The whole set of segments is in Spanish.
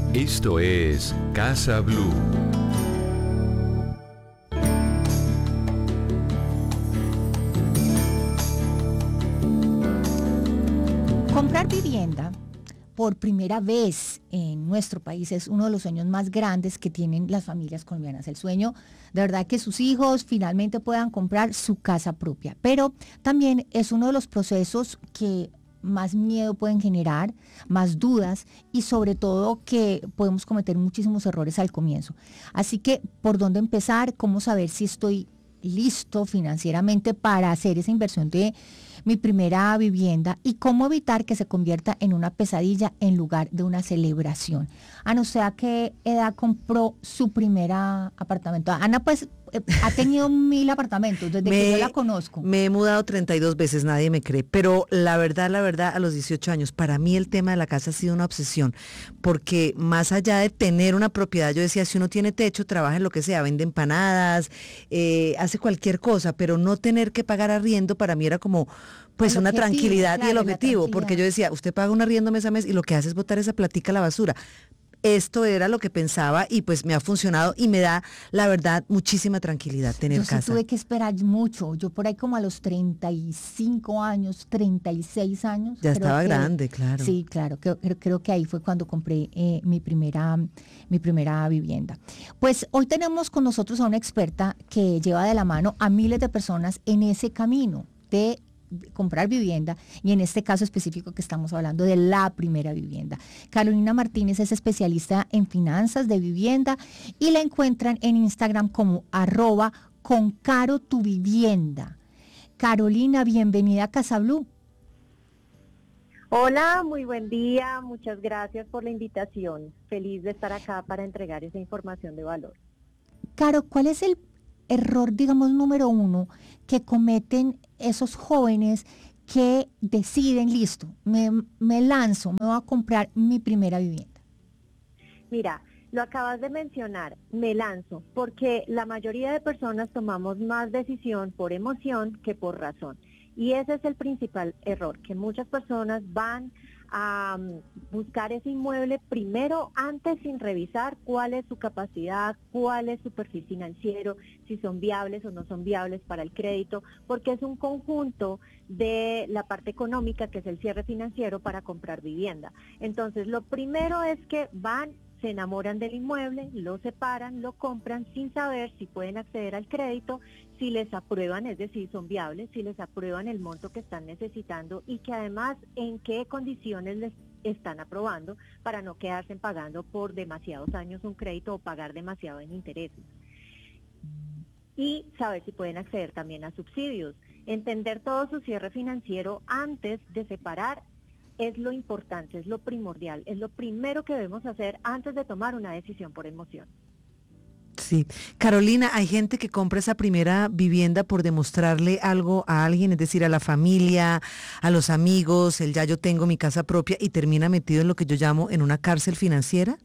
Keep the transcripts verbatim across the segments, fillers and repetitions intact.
Esto es Casa Blue. Comprar vivienda por primera vez en nuestro país es uno de los sueños más grandes que tienen las familias colombianas. El sueño, de verdad, que sus hijos finalmente puedan comprar su casa propia. Pero también es uno de los procesos que más miedo pueden generar, más dudas y sobre todo que podemos cometer muchísimos errores al comienzo. Así que, ¿por dónde empezar? ¿Cómo saber si estoy listo financieramente para hacer esa inversión de mi primera vivienda y cómo evitar que se convierta en una pesadilla en lugar de una celebración? Ana, ¿usted a qué edad compró su primer apartamento? Ana, pues, eh, ha tenido mil apartamentos desde me, que yo la conozco. Me he mudado treinta y dos veces, nadie me cree, pero la verdad, la verdad, a los dieciocho años, para mí el tema de la casa ha sido una obsesión, porque más allá de tener una propiedad, yo decía, si uno tiene techo, trabaja en lo que sea, vende empanadas, eh, hace cualquier cosa, pero no tener que pagar arriendo para mí era como, pues, El una objetivo, tranquilidad claro, y el la objetivo, tranquilidad. porque yo decía, usted paga un arriendo mes a mes y lo que hace es botar esa platica a la basura. Esto era lo que pensaba y pues me ha funcionado y me da, la verdad, muchísima tranquilidad tener Yo sí casa. tuve que esperar mucho. Yo por ahí como a los treinta y cinco años, treinta y seis años. Ya creo estaba que, grande, claro. Sí, claro. Creo, creo, creo que ahí fue cuando compré eh, mi primera, mi primera vivienda. Pues hoy tenemos con nosotros a una experta que lleva de la mano a miles de personas en ese camino de comprar vivienda y en este caso específico que estamos hablando de la primera vivienda. Carolina Martínez es especialista en finanzas de vivienda y la encuentran en Instagram como arroba con Caro tu vivienda. Carolina, bienvenida a Casa Blue. Hola, muy buen día, muchas gracias por la invitación. Feliz de estar acá para entregar esa información de valor. Caro, ¿cuál es el error, digamos, número uno que cometen esos jóvenes que deciden, listo, me, me lanzo, me voy a comprar mi primera vivienda? Mira, lo acabas de mencionar, me lanzo, porque la mayoría de personas tomamos más decisión por emoción que por razón. Y ese es el principal error, que muchas personas van a um, buscar ese inmueble primero antes sin revisar cuál es su capacidad, cuál es su perfil financiero, si son viables o no son viables para el crédito, porque es un conjunto de la parte económica que es el cierre financiero para comprar vivienda. Entonces, lo primero es que van, se enamoran del inmueble, lo separan, lo compran sin saber si pueden acceder al crédito, si les aprueban, es decir, son viables, si les aprueban el monto que están necesitando y que además en qué condiciones les están aprobando para no quedarse pagando por demasiados años un crédito o pagar demasiado en intereses. Y saber si pueden acceder también a subsidios. Entender todo su cierre financiero antes de separar es lo importante, es lo primordial, es lo primero que debemos hacer antes de tomar una decisión por emoción. Sí. Carolina, hay gente que compra esa primera vivienda por demostrarle algo a alguien, es decir, a la familia, a los amigos, el ya yo tengo mi casa propia y termina metido en lo que yo llamo en una cárcel financiera.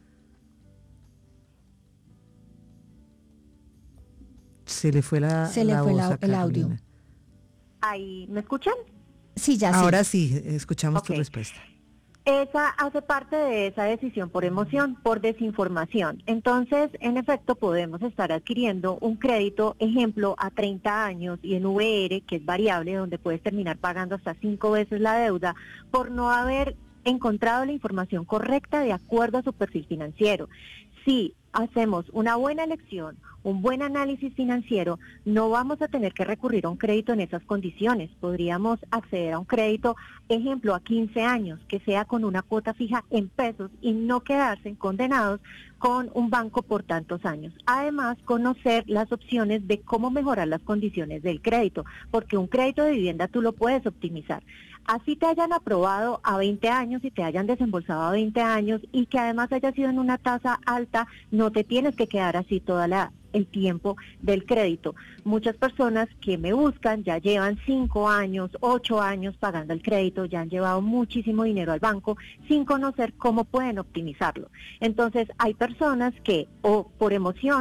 Se le fue la, Se le la fue voz la, a el Carolina. audio. Ahí, ¿me escuchan? Sí, ya Ahora sí. sí, escuchamos Ok. tu respuesta. Esa hace parte de esa decisión por emoción, por desinformación. Entonces, en efecto, podemos estar adquiriendo un crédito, ejemplo, a treinta años y en V R, que es variable, donde puedes terminar pagando hasta cinco veces la deuda, por no haber encontrado la información correcta de acuerdo a su perfil financiero. Si hacemos una buena elección, un buen análisis financiero, no vamos a tener que recurrir a un crédito en esas condiciones. Podríamos acceder a un crédito, ejemplo, a quince años, que sea con una cuota fija en pesos y no quedarse condenados con un banco por tantos años. Además, conocer las opciones de cómo mejorar las condiciones del crédito, porque un crédito de vivienda tú lo puedes optimizar. Así te hayan aprobado a veinte años y te hayan desembolsado a veinte años y que además haya sido en una tasa alta, no te tienes que quedar así toda la el tiempo del crédito. Muchas personas que me buscan ya llevan cinco años, ocho años pagando el crédito, ya han llevado muchísimo dinero al banco sin conocer cómo pueden optimizarlo. Entonces hay personas que o por emoción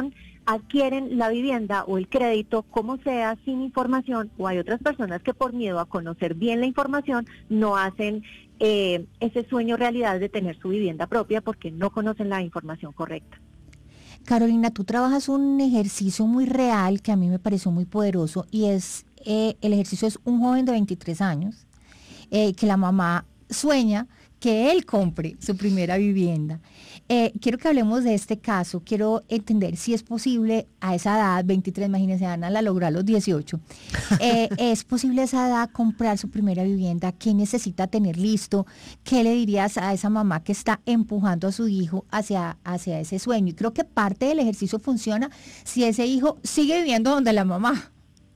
adquieren la vivienda o el crédito como sea, sin información, o hay otras personas que por miedo a conocer bien la información no hacen eh, ese sueño realidad de tener su vivienda propia porque no conocen la información correcta. Carolina, tú trabajas un ejercicio muy real que a mí me pareció muy poderoso y es, eh, el ejercicio es un joven de veintitrés años eh, que la mamá sueña que él compre su primera vivienda. Eh, quiero que hablemos de este caso, quiero entender si es posible a esa edad, veintitrés, imagínense, Ana la logró a los dieciocho, eh, ¿es posible a esa edad comprar su primera vivienda? ¿Qué necesita tener listo? ¿Qué le dirías a esa mamá que está empujando a su hijo hacia, hacia ese sueño? Y creo que parte del ejercicio funciona si ese hijo sigue viviendo donde la mamá.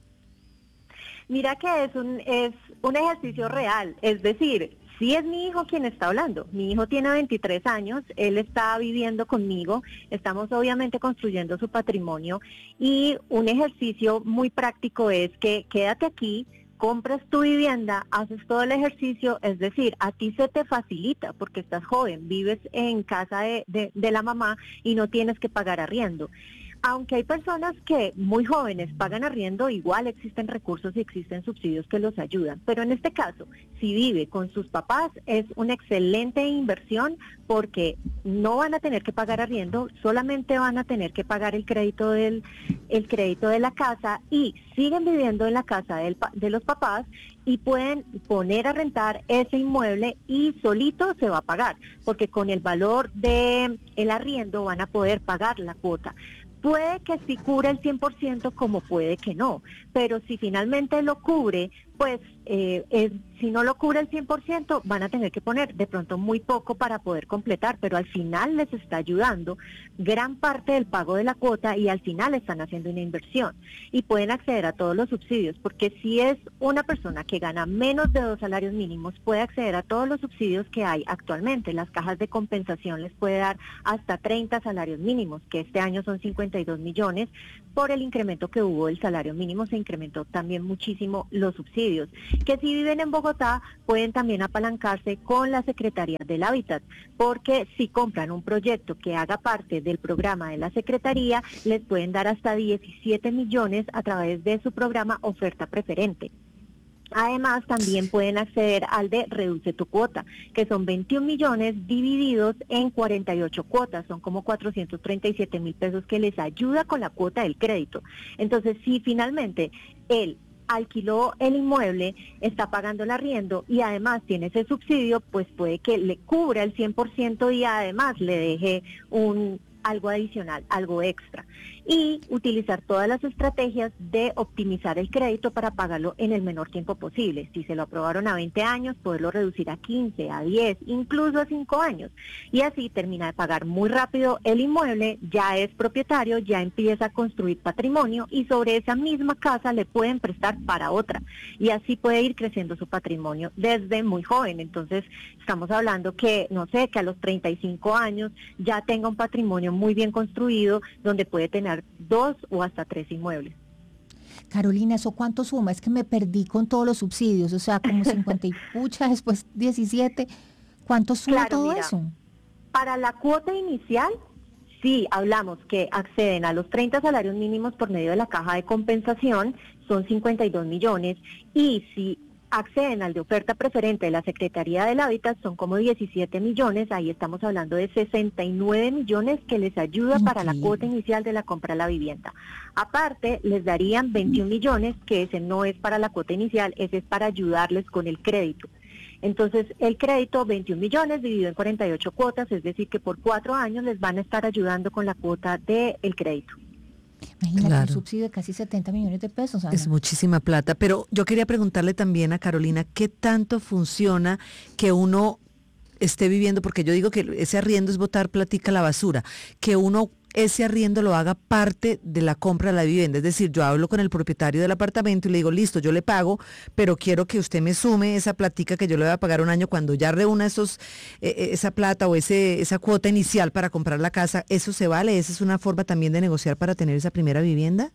Mira que es un, es un ejercicio real, es decir, sí es mi hijo quien está hablando. Mi hijo tiene veintitrés años, él está viviendo conmigo, estamos obviamente construyendo su patrimonio y un ejercicio muy práctico es que quédate aquí, compras tu vivienda, haces todo el ejercicio, es decir, a ti se te facilita porque estás joven, vives en casa de, de, de la mamá y no tienes que pagar arriendo. Aunque hay personas que muy jóvenes pagan arriendo, igual existen recursos y existen subsidios que los ayudan. Pero en este caso, si vive con sus papás, es una excelente inversión porque no van a tener que pagar arriendo, solamente van a tener que pagar el crédito del el crédito de la casa y siguen viviendo en la casa del, de los papás y pueden poner a rentar ese inmueble y solito se va a pagar, porque con el valor del arriendo van a poder pagar la cuota. Puede que sí cubre el cien por ciento como puede que no, pero si finalmente lo cubre, pues eh, es, si no lo cubre el cien por ciento van a tener que poner de pronto muy poco para poder completar, pero al final les está ayudando gran parte del pago de la cuota y al final están haciendo una inversión y pueden acceder a todos los subsidios, porque si es una persona que gana menos de dos salarios mínimos puede acceder a todos los subsidios que hay actualmente. Las cajas de compensación les puede dar hasta treinta salarios mínimos, que este año son cincuenta y dos millones, por el incremento que hubo del salario mínimo se incrementó también muchísimo los subsidios, que si viven en Bogotá pueden también apalancarse con la Secretaría del Hábitat, porque si compran un proyecto que haga parte del programa de la Secretaría, les pueden dar hasta diecisiete millones a través de su programa Oferta Preferente. Además, también pueden acceder al de Reduce tu Cuota, que son veintiún millones divididos en cuarenta y ocho cuotas, son como cuatrocientos treinta y siete mil pesos que les ayuda con la cuota del crédito. Entonces, si finalmente él alquiló el inmueble, está pagando el arriendo y además tiene ese subsidio, pues puede que le cubra el cien por ciento y además le deje un algo adicional, algo extra. Y utilizar todas las estrategias de optimizar el crédito para pagarlo en el menor tiempo posible. Si se lo aprobaron a veinte años, poderlo reducir a quince, a diez, incluso a cinco años. Y así termina de pagar muy rápido el inmueble, ya es propietario, ya empieza a construir patrimonio y sobre esa misma casa le pueden prestar para otra. Y así puede ir creciendo su patrimonio desde muy joven. Entonces, estamos hablando que, no sé, que a los treinta y cinco años ya tenga un patrimonio muy bien construido donde puede tener dos o hasta tres inmuebles. Carolina, ¿eso cuánto suma? Es que me perdí con todos los subsidios, o sea, como cincuenta y pucha, después diecisiete. ¿Cuánto suma Claro, todo mira, eso? Para la cuota inicial, sí, hablamos que acceden a los treinta salarios mínimos por medio de la caja de compensación, son cincuenta y dos millones, y si acceden al de oferta preferente de la Secretaría del Hábitat son como diecisiete millones, ahí estamos hablando de sesenta y nueve millones que les ayuda Increíble. Para la cuota inicial de la compra de la vivienda. Aparte, les darían veintiún millones, que ese no es para la cuota inicial, ese es para ayudarles con el crédito. Entonces, el crédito, veintiún millones dividido en cuarenta y ocho cuotas, es decir, que por cuatro años les van a estar ayudando con la cuota del crédito. Imagínate, Claro. un subsidio de casi setenta millones de pesos, Ana. Es muchísima plata, pero yo quería preguntarle también a Carolina, ¿qué tanto funciona que uno esté viviendo? Porque yo digo que ese arriendo es botar platica a la basura, que uno ese arriendo lo haga parte de la compra de la vivienda, es decir, yo hablo con el propietario del apartamento y le digo, listo, yo le pago, pero quiero que usted me sume esa platica que yo le voy a pagar un año cuando ya reúna esos eh, esa plata o ese esa cuota inicial para comprar la casa. ¿Eso se vale? ¿Esa es una forma también de negociar para tener esa primera vivienda?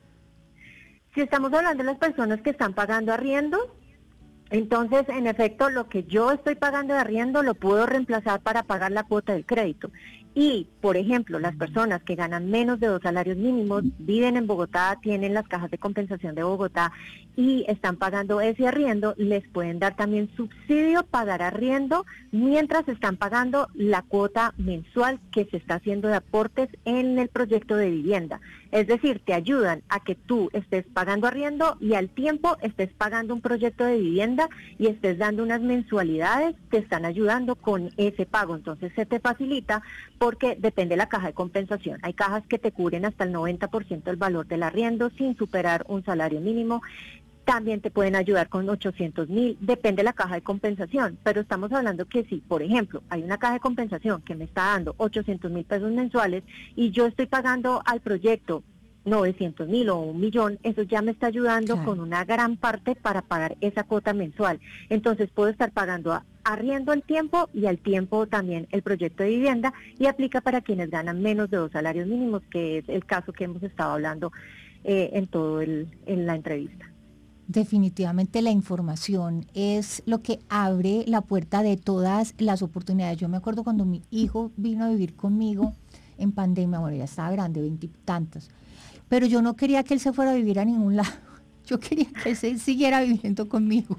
Si estamos hablando de las personas que están pagando arriendo, entonces, en efecto, lo que yo estoy pagando de arriendo lo puedo reemplazar para pagar la cuota del crédito. Y, por ejemplo, las personas que ganan menos de dos salarios mínimos, viven en Bogotá, tienen las cajas de compensación de Bogotá y están pagando ese arriendo, les pueden dar también subsidio, pagar arriendo, mientras están pagando la cuota mensual que se está haciendo de aportes en el proyecto de vivienda. Es decir, te ayudan a que tú estés pagando arriendo y al tiempo estés pagando un proyecto de vivienda y estés dando unas mensualidades, te están ayudando con ese pago. Entonces se te facilita porque depende de la caja de compensación. Hay cajas que te cubren hasta el noventa por ciento del valor del arriendo sin superar un salario mínimo. También te pueden ayudar con ochocientos mil, depende de la caja de compensación, pero estamos hablando que si, por ejemplo, hay una caja de compensación que me está dando ochocientos mil pesos mensuales y yo estoy pagando al proyecto novecientos mil o un millón, eso ya me está ayudando Claro. con una gran parte para pagar esa cuota mensual. Entonces puedo estar pagando a, arriendo el tiempo y al tiempo también el proyecto de vivienda, y aplica para quienes ganan menos de dos salarios mínimos, que es el caso que hemos estado hablando eh, en todo el, en la entrevista. Definitivamente la información es lo que abre la puerta de todas las oportunidades. Yo me acuerdo cuando mi hijo vino a vivir conmigo en pandemia, bueno, ya estaba grande, veintitantos, pero yo no quería que él se fuera a vivir a ningún lado. Yo quería que él se siguiera viviendo conmigo.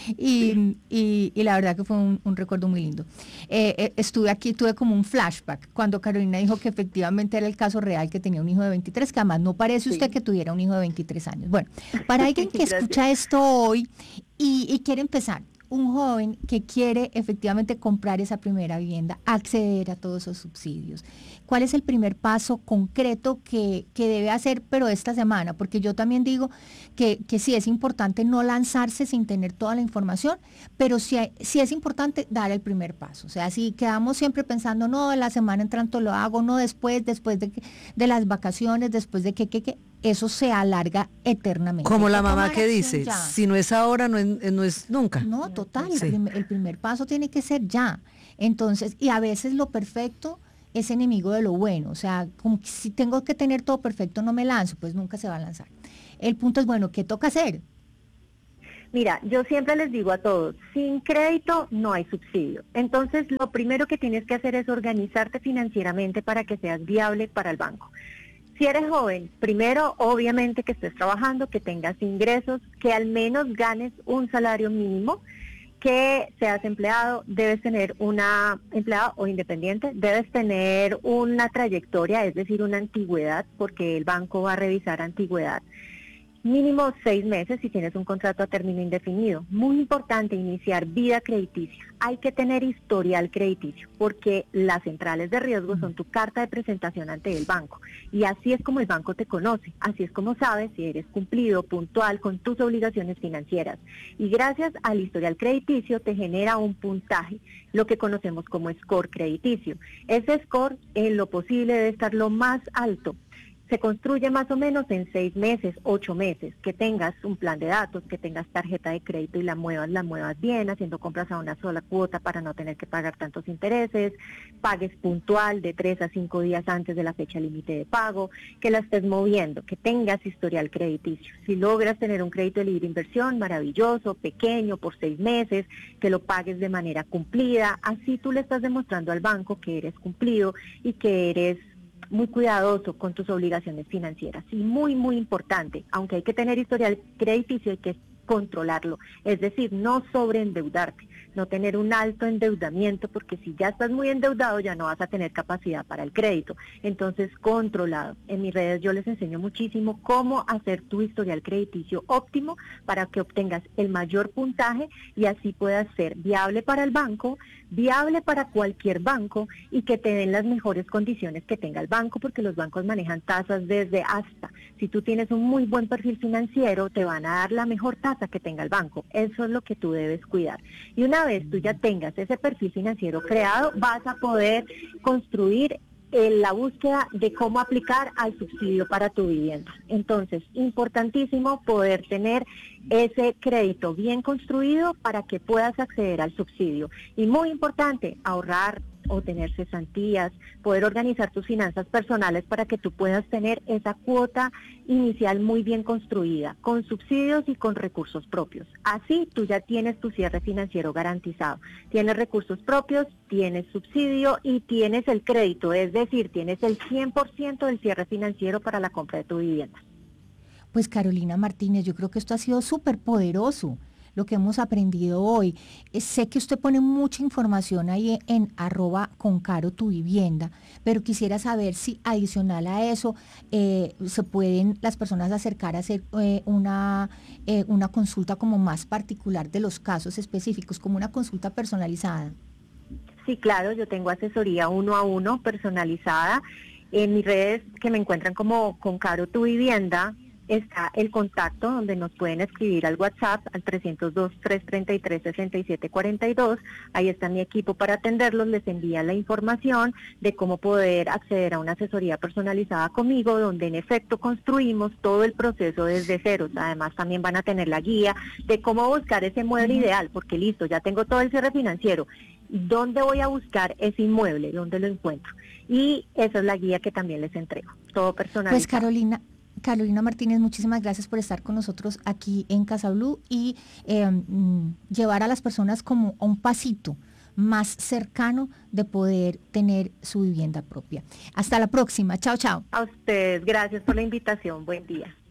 Y, y, y la verdad que fue un, un recuerdo muy lindo. Eh, eh, estuve aquí, tuve como un flashback cuando Carolina dijo que efectivamente era el caso real, que tenía un hijo de veintitrés, que además no parece usted Sí. que tuviera un hijo de veintitrés años. Bueno, para alguien que Gracias. escucha esto hoy y, y quiere empezar, un joven que quiere efectivamente comprar esa primera vivienda, acceder a todos esos subsidios, ¿cuál es el primer paso concreto que, que debe hacer, pero esta semana? Porque yo también digo que, que sí es importante no lanzarse sin tener toda la información, pero sí, hay- sí es importante dar el primer paso. O sea, si quedamos siempre pensando, no, la semana entrante lo hago, no después, después de, que- de las vacaciones, después de que, que, que, eso se alarga eternamente. Como Hay la que mamá tomar que acción dice, ya. si no es ahora, no es, no es nunca. No, total, el, Sí. prim- el primer paso tiene que ser ya. Entonces, y a veces lo perfecto es enemigo de lo bueno. O sea, como que si tengo que tener todo perfecto, no me lanzo, pues nunca se va a lanzar. El punto es, bueno, ¿qué toca hacer? Mira, yo siempre les digo a todos, sin crédito no hay subsidio. Entonces, lo primero que tienes que hacer es organizarte financieramente para que seas viable para el banco. Si eres joven, primero, obviamente que estés trabajando, que tengas ingresos, que al menos ganes un salario mínimo, que seas empleado, debes tener una empleado o independiente, debes tener una trayectoria, es decir, una antigüedad, porque el banco va a revisar antigüedad. Mínimo seis meses si tienes un contrato a término indefinido. Muy importante iniciar vida crediticia. Hay que tener historial crediticio porque las centrales de riesgo son tu carta de presentación ante el banco. Y así es como el banco te conoce. Así es como sabes si eres cumplido, puntual con tus obligaciones financieras. Y gracias al historial crediticio te genera un puntaje, lo que conocemos como score crediticio. Ese score en lo posible debe estar lo más alto. Se construye más o menos en seis meses, ocho meses, que tengas un plan de datos, que tengas tarjeta de crédito y la muevas, la muevas bien, haciendo compras a una sola cuota para no tener que pagar tantos intereses, pagues puntual de tres a cinco días antes de la fecha límite de pago, que la estés moviendo, que tengas historial crediticio. Si logras tener un crédito de libre inversión, maravilloso, pequeño, por seis meses, que lo pagues de manera cumplida, así tú le estás demostrando al banco que eres cumplido y que eres muy cuidadoso con tus obligaciones financieras. Y muy, muy importante, aunque hay que tener historial crediticio, hay que controlarlo, es decir, no sobreendeudarte, no tener un alto endeudamiento, porque si ya estás muy endeudado ya no vas a tener capacidad para el crédito. Entonces, controlado. En mis redes yo les enseño muchísimo cómo hacer tu historial crediticio óptimo para que obtengas el mayor puntaje y así puedas ser viable para el banco, viable para cualquier banco y que te den las mejores condiciones que tenga el banco, porque los bancos manejan tasas desde hasta. Si tú tienes un muy buen perfil financiero, te van a dar la mejor tasa que tenga el banco. Eso es lo que tú debes cuidar. Y una vez tú ya tengas ese perfil financiero creado, vas a poder construir en la búsqueda de cómo aplicar al subsidio para tu vivienda. Entonces, importantísimo poder tener ese crédito bien construido para que puedas acceder al subsidio. Y muy importante, ahorrar o tener cesantías, poder organizar tus finanzas personales para que tú puedas tener esa cuota inicial muy bien construida, con subsidios y con recursos propios. Así tú ya tienes tu cierre financiero garantizado. Tienes recursos propios, tienes subsidio y tienes el crédito, es decir, tienes el cien por ciento del cierre financiero para la compra de tu vivienda. Pues Carolina Martínez, yo creo que esto ha sido súper poderoso, lo que hemos aprendido hoy. Eh, sé que usted pone mucha información ahí en arroba con Caro tu vivienda, pero quisiera saber si adicional a eso eh, se pueden las personas acercar a hacer eh, una, eh, una consulta como más particular de los casos específicos, como una consulta personalizada. Sí, claro, yo tengo asesoría uno a uno personalizada. En mis redes que me encuentran como con Caro tu vivienda, está el contacto donde nos pueden escribir al WhatsApp al trescientos dos, trescientos treinta y tres, sesenta y siete cuarenta y dos. Ahí está mi equipo para atenderlos, les envía la información de cómo poder acceder a una asesoría personalizada conmigo, donde en efecto construimos todo el proceso desde ceros. Además también van a tener la guía de cómo buscar ese mueble uh-huh. ideal, porque listo, ya tengo todo el cierre financiero. ¿Dónde voy a buscar ese inmueble? ¿Dónde lo encuentro? Y esa es la guía que también les entrego, todo personalizado. Pues Carolina, Carolina Martínez, muchísimas gracias por estar con nosotros aquí en Casa Blue y eh, llevar a las personas como a un pasito más cercano de poder tener su vivienda propia. Hasta la próxima. Chao, chao. A ustedes, gracias por la invitación. Buen día.